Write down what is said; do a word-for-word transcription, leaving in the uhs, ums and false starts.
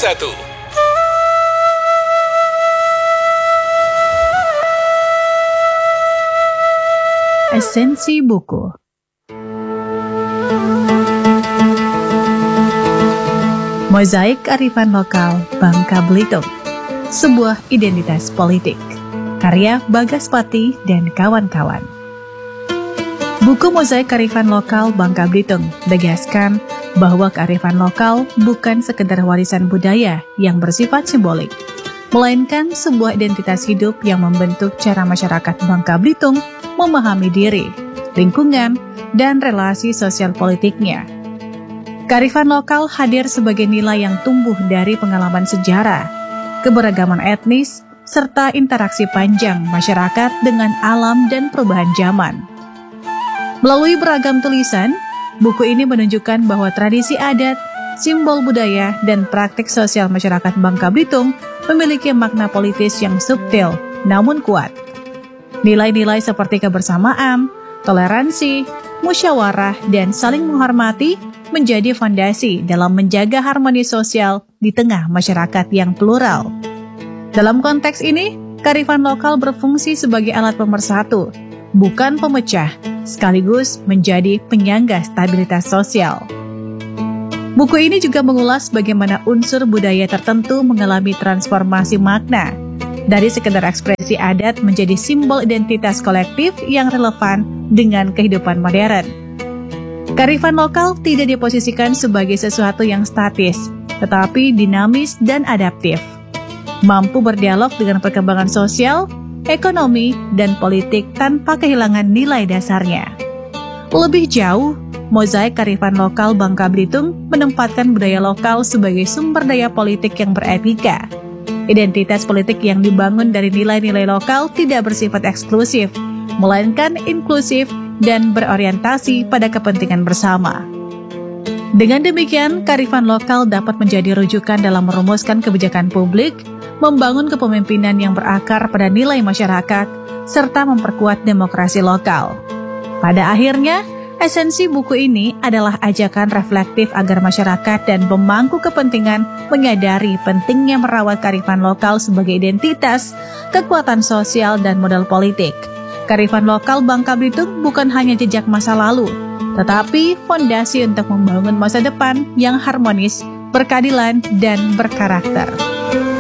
satu. Esensi buku. Mozaik Kearifan Lokal Bangka Belitung, sebuah identitas politik, karya Bagas Pati dan kawan-kawan. Buku Mozaik Kearifan Lokal Bangka Belitung menegaskan bahwa kearifan lokal bukan sekedar warisan budaya yang bersifat simbolik, melainkan sebuah identitas hidup yang membentuk cara masyarakat Bangka Belitung memahami diri, lingkungan, dan relasi sosial politiknya. Kearifan lokal hadir sebagai nilai yang tumbuh dari pengalaman sejarah, keberagaman etnis, serta interaksi panjang masyarakat dengan alam dan perubahan zaman. Melalui beragam tulisan, buku ini menunjukkan bahwa tradisi adat, simbol budaya, dan praktik sosial masyarakat Bangka Belitung memiliki makna politis yang subtil namun kuat. Nilai-nilai seperti kebersamaan, toleransi, musyawarah, dan saling menghormati menjadi fondasi dalam menjaga harmoni sosial di tengah masyarakat yang plural. Dalam konteks ini, kearifan lokal berfungsi sebagai alat pemersatu, bukan pemecah, sekaligus menjadi penyangga stabilitas sosial. Buku ini juga mengulas bagaimana unsur budaya tertentu mengalami transformasi makna, dari sekedar ekspresi adat menjadi simbol identitas kolektif yang relevan dengan kehidupan modern. Kearifan lokal tidak diposisikan sebagai sesuatu yang statis, tetapi dinamis dan adaptif, mampu berdialog dengan perkembangan sosial, ekonomi, dan politik tanpa kehilangan nilai dasarnya. Lebih jauh, Mozaik Kearifan Lokal Bangka Belitung menempatkan budaya lokal sebagai sumber daya politik yang beretika. Identitas politik yang dibangun dari nilai-nilai lokal tidak bersifat eksklusif, melainkan inklusif dan berorientasi pada kepentingan bersama. Dengan demikian, kearifan lokal dapat menjadi rujukan dalam merumuskan kebijakan publik, membangun kepemimpinan yang berakar pada nilai masyarakat, serta memperkuat demokrasi lokal. Pada akhirnya, esensi buku ini adalah ajakan reflektif agar masyarakat dan pemangku kepentingan menyadari pentingnya merawat kearifan lokal sebagai identitas, kekuatan sosial, dan modal politik. Kearifan lokal Bangka Belitung bukan hanya jejak masa lalu, tetapi fondasi untuk membangun masa depan yang harmonis, berkeadilan, dan berkarakter.